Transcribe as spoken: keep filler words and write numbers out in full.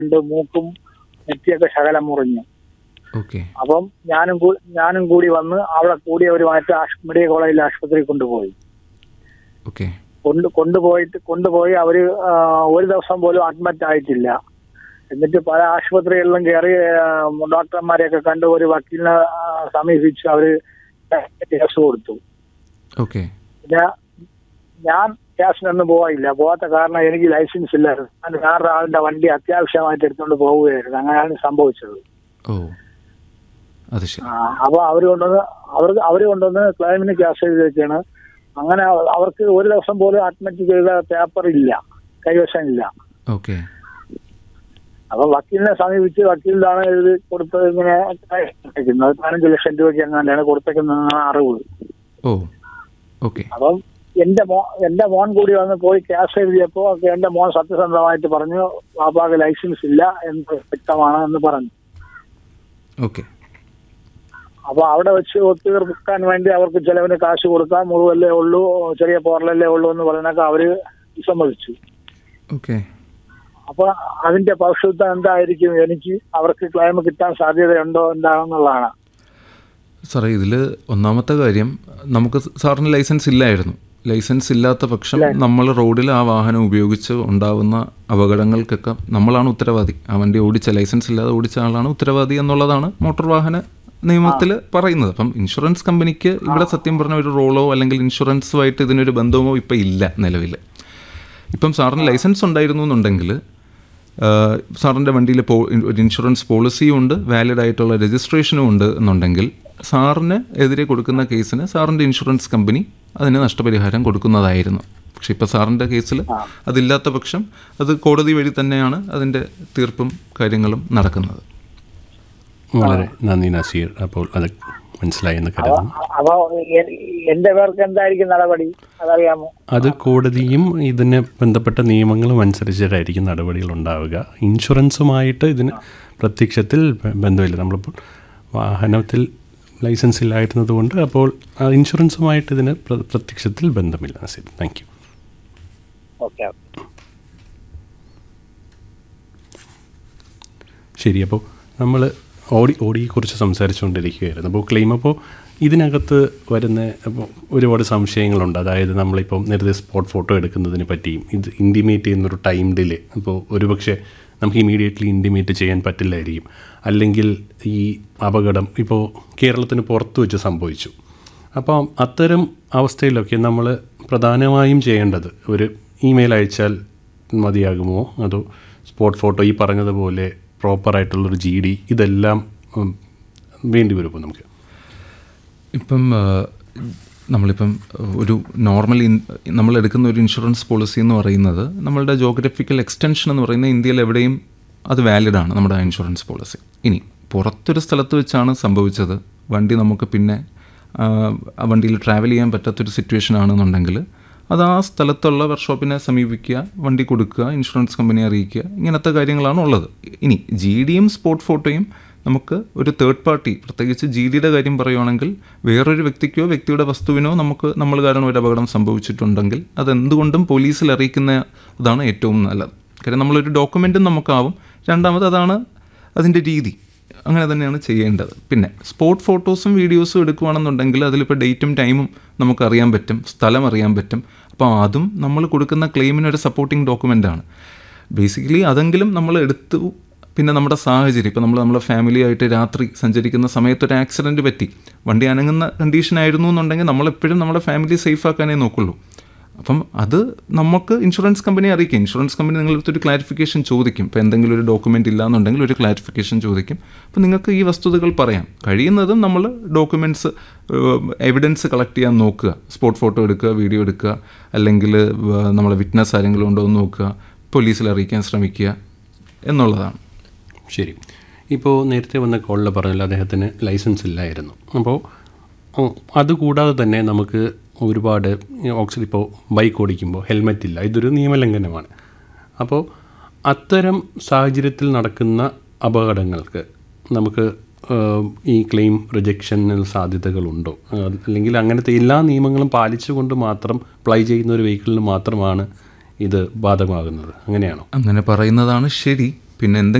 രണ്ട് മൂക്കും നെറ്റിയൊക്കെ ശകലം മുറിഞ്ഞു. ഓക്കെ. അപ്പം ഞാനും കൂ- ഞാനും കൂടി വന്ന് അവിടെ കൂടിയവരുമായിട്ട് ആശ് മെഡിക്കൽ കോളേജിൽ ആശുപത്രിയിൽ കൊണ്ടുപോയി. ഓക്കെ. കൊണ്ട് കൊണ്ടുപോയിട്ട് കൊണ്ടുപോയി അവര് ആ, ഒരു ദിവസം പോലും അഡ്മിറ്റ് ആയിട്ടില്ല. എന്നിട്ട് പല ആശുപത്രികളിലും കയറി ആ, ഡോക്ടർമാരെയൊക്കെ കണ്ട് ഒരു വക്കീലിനെ ആ, സമീപിച്ച് അവര് കേസ് കൊടുത്തു. ഓക്കെ. പിന്നെ ഞാൻ കേസിനൊന്നും പോയില്ല. പോകാത്ത കാരണം എനിക്ക് ലൈസൻസ് ഇല്ലായിരുന്നു. ഞാൻ വേറൊരാളുടെ വണ്ടി അത്യാവശ്യമായിട്ട് എടുത്തുകൊണ്ട് പോവുകയായിരുന്നു. അങ്ങനെയാണ് സംഭവിച്ചത്. ഓ, അത് ശരി. ആ, അപ്പൊ അവര് കൊണ്ടുവന്ന് അവർക്ക് അവര് കൊണ്ടുവന്ന് ക്ലൈമിന് കേസ് എഴുതി വെച്ചാണ്. അങ്ങനെ അവർക്ക് ഒരു ദിവസം പോലും അഡ്മിറ്റ് ചെയ്ത പേപ്പർ ഇല്ല, കൈവശം ഇല്ല. ഓക്കെ. അപ്പൊ വക്കീലിനെ സമീപിച്ച് വക്കീലിലാണ് എഴുതി കൊടുത്തത്. ഇങ്ങനെ കൊടുത്തേക്കുന്നത് പതിനഞ്ച് ലക്ഷം രൂപയ്ക്ക് എങ്ങാണ്ടാണ് കൊടുത്തേക്കുന്നതെന്നാണ് അറിവ്. ഓ, ഓക്കെ. അപ്പം എന്റെ മോ എന്റെ മോൻ കൂടി വന്ന് പോയി കേസ് എഴുതിയപ്പോ എന്റെ മോൻ സത്യസന്ധമായിട്ട് പറഞ്ഞു വാപ്പാക്ക് ലൈസൻസ് ഇല്ല എന്ന് വ്യക്തമാണ് എന്ന് പറഞ്ഞു. ഓക്കെ. അപ്പൊ അവിടെ വെച്ച് ഒത്തുതീർക്കാൻ വേണ്ടി അവർക്ക് ചെലവിന് കാശ് കൊടുക്കാൻ മുഴുവല്ലേ ഉള്ളൂ, ചെറിയ പോറലല്ലേ ഉള്ളൂ എന്ന് പറഞ്ഞൊക്കെ അവര് വിസമ്മതിച്ചു. ഓക്കെ. അപ്പൊ അതിന്റെ ഭവിഷ്യത്ത് എന്തായിരിക്കും, എനിക്ക് അവർക്ക് ക്ലെയിം കിട്ടാൻ സാധ്യതയുണ്ടോ എന്താണെന്നുള്ളതാണ്. സാറേ, ഇതിൽ ഒന്നാമത്തെ കാര്യം, നമുക്ക് സാറിന് ലൈസൻസ് ഇല്ലായിരുന്നു. ലൈസൻസ് ഇല്ലാത്ത പക്ഷം നമ്മൾ റോഡിൽ ആ വാഹനം ഉപയോഗിച്ച് ഉണ്ടാവുന്ന അപകടങ്ങൾക്കൊക്കെ നമ്മളാണ് ഉത്തരവാദി. ആ വണ്ടി ഓടിച്ച ലൈസൻസ് ഇല്ലാതെ ഓടിച്ച ആളാണ് ഉത്തരവാദി എന്നുള്ളതാണ് മോട്ടോർ വാഹന നിയമത്തിൽ പറയുന്നത്. അപ്പം ഇൻഷുറൻസ് കമ്പനിക്ക് ഇവിടെ സത്യം പറഞ്ഞ ഒരു റോളോ അല്ലെങ്കിൽ ഇൻഷുറൻസുമായിട്ട് ഇതിനൊരു ബന്ധമോ ഇപ്പം ഇല്ല നിലവിൽ. ഇപ്പം സാറിന് ലൈസൻസ് ഉണ്ടായിരുന്നു എന്നുണ്ടെങ്കിൽ സാറിൻ്റെ വണ്ടിയിൽ പോ ഒരു ഇൻഷുറൻസ് പോളിസിയും ഉണ്ട്, വാലിഡ് ആയിട്ടുള്ള രജിസ്ട്രേഷനും ഉണ്ട് എന്നുണ്ടെങ്കിൽ സാറിന് എതിരെ കൊടുക്കുന്ന കേസിന് സാറിൻ്റെ ഇൻഷുറൻസ് കമ്പനി അതിന് നഷ്ടപരിഹാരം കൊടുക്കുന്നതായിരുന്നു. പക്ഷെ ഇപ്പോൾ സാറിൻ്റെ കേസിൽ അതില്ലാത്ത പക്ഷം അത് കോടതി വഴി തന്നെയാണ് അതിൻ്റെ തീർപ്പും കാര്യങ്ങളും നടക്കുന്നത്. വളരെ നന്ദി നസീർ. അപ്പോൾ അത് മനസ്സിലായെന്ന് കരുതുന്നു. അപ്പൊ എന്റെ പേർക്ക് എന്തായിരിക്കും നടപടി അതറിയാമോ? അത് കോടതിയും ഇതിന് ബന്ധപ്പെട്ട നിയമങ്ങളും അനുസരിച്ചിട്ടായിരിക്കും നടപടികൾ ഉണ്ടാവുക. ഇൻഷുറൻസുമായിട്ട് ഇതിന് പ്രത്യക്ഷത്തിൽ ബന്ധമില്ല. നമ്മളിപ്പോൾ വാഹനത്തിൽ ലൈസൻസ് ഇല്ലായിരുന്നത് കൊണ്ട് അപ്പോൾ ഇൻഷുറൻസുമായിട്ട് ഇതിന് പ്രത്യക്ഷത്തിൽ ബന്ധമില്ല. Naseer, thank you. ഓക്കെ. ശരി, അപ്പോൾ നമ്മൾ ഓടി ഓടിയെക്കുറിച്ച് സംസാരിച്ചുകൊണ്ടിരിക്കുകയായിരുന്നു. അപ്പോൾ ക്ലെയിം, അപ്പോൾ ഇതിനകത്ത് വരുന്ന അപ്പോൾ ഒരുപാട് സംശയങ്ങളുണ്ട്. അതായത് നമ്മളിപ്പം നേരത്തെ സ്പോട്ട് ഫോട്ടോ എടുക്കുന്നതിനെ പറ്റിയും ഇത് ഇൻറ്റിമേറ്റ് ചെയ്യുന്നൊരു ടൈം ഡിലേ, അപ്പോൾ ഒരുപക്ഷെ നമുക്ക് ഇമീഡിയറ്റ്ലി ഇൻറ്റിമേറ്റ് ചെയ്യാൻ പറ്റില്ലായിരിക്കും. അല്ലെങ്കിൽ ഈ അപകടം ഇപ്പോൾ കേരളത്തിന് പുറത്ത് വെച്ച് സംഭവിച്ചു. അപ്പോൾ അത്തരം അവസ്ഥയിലൊക്കെ നമ്മൾ പ്രധാനമായും ചെയ്യേണ്ടത് ഒരു ഇമെയിൽ അയച്ചാൽ മതിയാകുമോ, അതോ സ്പോട്ട് ഫോട്ടോ ഈ പറഞ്ഞതുപോലെ പ്രോപ്പറായിട്ടുള്ളൊരു ജി ഡി ഇതെല്ലാം വേണ്ടി വരുമോ നമുക്ക്? ഇപ്പം നമ്മളിപ്പം ഒരു നോർമൽ ഇൻ നമ്മൾ എടുക്കുന്ന ഒരു ഇൻഷുറൻസ് പോളിസി എന്ന് പറയുന്നത് നമ്മളുടെ ജോഗ്രഫിക്കൽ എക്സ്റ്റൻഷൻ എന്ന് പറയുന്നത് ഇന്ത്യയിൽ എവിടെയും അത് വാലിഡാണ് നമ്മുടെ ഇൻഷുറൻസ് പോളിസി. ഇനി പുറത്തൊരു സ്ഥലത്ത് വെച്ചാണ് സംഭവിച്ചത്, വണ്ടി നമുക്ക് പിന്നെ ആ വണ്ടിയിൽ ട്രാവൽ ചെയ്യാൻ പറ്റാത്തൊരു സിറ്റുവേഷൻ ആണെന്നുണ്ടെങ്കിൽ അത് ആ സ്ഥലത്തുള്ള വർക്ക്ഷോപ്പിനെ സമീപിക്കുക, വണ്ടി കൊടുക്കുക, ഇൻഷുറൻസ് കമ്പനിയെ അറിയിക്കുക, ഇങ്ങനത്തെ കാര്യങ്ങളാണ് ഉള്ളത്. ഇനി ജി ഡിയും സ്പോട്ട് ഫോട്ടോയും നമുക്ക് ഒരു തേർഡ് പാർട്ടി, പ്രത്യേകിച്ച് ജി ഡിയുടെ കാര്യം പറയുവാണെങ്കിൽ വേറൊരു വ്യക്തിക്കോ വ്യക്തിയുടെ വസ്തുവിനോ നമുക്ക് നമ്മൾ കാരണം ഒരു അപകടം സംഭവിച്ചിട്ടുണ്ടെങ്കിൽ അതെന്തുകൊണ്ടും പോലീസിൽ അറിയിക്കുന്ന അതാണ് ഏറ്റവും നല്ലത്. കാര്യം നമ്മളൊരു ഡോക്യുമെൻറ്റും നമുക്കാവും. രണ്ടാമത് അതാണ് അതിൻ്റെ രീതി, അങ്ങനെ തന്നെയാണ് ചെയ്യേണ്ടത്. പിന്നെ സ്പോട്ട് ഫോട്ടോസും വീഡിയോസും എടുക്കുകയാണെന്നുണ്ടെങ്കിൽ അതിലിപ്പോൾ ഡേറ്റും ടൈമും നമുക്കറിയാൻ പറ്റും, സ്ഥലം അറിയാൻ പറ്റും. അപ്പോൾ അതും നമ്മൾ കൊടുക്കുന്ന ക്ലെയിമിനൊരു സപ്പോർട്ടിങ് ഡോക്യുമെൻ്റാണ്. ബേസിക്കലി അതെങ്കിലും നമ്മൾ എടുത്തു. പിന്നെ നമ്മുടെ സാഹചര്യം, ഇപ്പോൾ നമ്മൾ നമ്മുടെ ഫാമിലിയായിട്ട് രാത്രി സഞ്ചരിക്കുന്ന സമയത്ത് ഒരു ആക്സിഡൻറ്റ് പറ്റി, വണ്ടി അനങ്ങുന്ന കണ്ടീഷനായിരുന്നു എന്നുണ്ടെങ്കിൽ നമ്മളെപ്പോഴും നമ്മുടെ ഫാമിലി സേഫ് ആക്കാനേ നോക്കുള്ളൂ. അപ്പം അത് നമുക്ക് ഇൻഷുറൻസ് കമ്പനിയെ അറിയിക്കും. ഇൻഷുറൻസ് കമ്പനി നിങ്ങളടുത്തൊരു ക്ലാരിഫിക്കേഷൻ ചോദിക്കും. ഇപ്പോൾ എന്തെങ്കിലും ഒരു ഡോക്യുമെൻ്റ് ഇല്ലയെന്നുണ്ടെങ്കിൽ ഒരു ക്ലാരിഫിക്കേഷൻ ചോദിക്കും. അപ്പോൾ നിങ്ങൾക്ക് ഈ വസ്തുതകൾ പറയാം. കഴിയുന്നതും നമ്മൾ ഡോക്യുമെൻറ്റ്സ് എവിഡൻസ് കളക്ട് ചെയ്യാൻ നോക്കുക. സ്പോട്ട് ഫോട്ടോ എടുക്കുക, വീഡിയോ എടുക്കുക, അല്ലെങ്കിൽ നമ്മളെ വിറ്റ്നസ് ആരെങ്കിലും ഉണ്ടോ എന്ന് നോക്കുക, പോലീസിൽ അറിയിക്കാൻ ശ്രമിക്കുക എന്നുള്ളതാണ്. ശരി, ഇപ്പോൾ നേരത്തെ വന്ന കോളിൽ പറഞ്ഞല്ലോ അദ്ദേഹത്തിന് ലൈസൻസ് ഇല്ലായിരുന്നു. അപ്പോൾ അതുകൂടാതെ തന്നെ നമുക്ക് ഒരുപാട് ഓക്സിജൻ, ഇപ്പോൾ ബൈക്ക് ഓടിക്കുമ്പോൾ ഹെൽമെറ്റ് ഇല്ല, ഇതൊരു നിയമലംഘനമാണ്. അപ്പോൾ അത്തരം സാഹചര്യത്തിൽ നടക്കുന്ന അപകടങ്ങൾക്ക് നമുക്ക് ഈ ക്ലെയിം റിജക്ഷന് സാധ്യതകളുണ്ടോ? അല്ലെങ്കിൽ അങ്ങനത്തെ എല്ലാ നിയമങ്ങളും പാലിച്ചുകൊണ്ട് മാത്രം അപ്ലൈ ചെയ്യുന്ന ഒരു വെഹിക്കിളിന് മാത്രമാണ് ഇത് ബാധകമാകുന്നത്, അങ്ങനെയാണോ? അങ്ങനെ പറയുന്നതാണ് ശരി. പിന്നെ എന്തെങ്കിലും